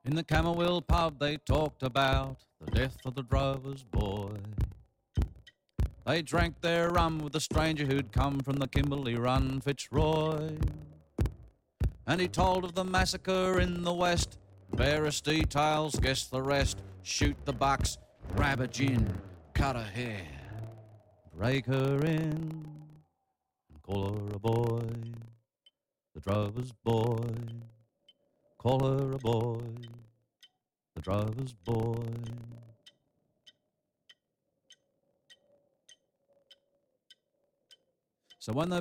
In the Camberwell pub they talked about the death of the drover's boy. They drank their rum with a stranger who'd come from the Kimberley Run, Fitzroy. And he told of the massacre in the west, barest details, guess the rest. Shoot the bucks, grab a gin, cut her hair, break her in, and call her a boy, the drover's boy. Call her a boy, the drover's boy. So when they